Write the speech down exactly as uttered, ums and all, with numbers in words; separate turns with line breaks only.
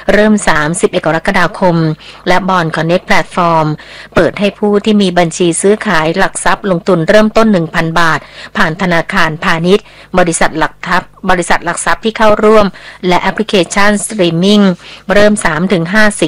เริ่มสามสิบเอ็ดกรกฎาคมและบอนด์ Connect Platform เปิดให้ผู้ที่มีบัญชีซื้อขายหลักทรัพย์ลงทุนเริ่มต้น หนึ่งพัน บาทผ่านธนาคารพาณิชย์บริษัทหลักทรัพย์บริษัทหลักทรัพย์ที่เข้าร่วมและแอปพลิเคชันสตรีมมิ่งเริ่ม สามถึงห้า สิง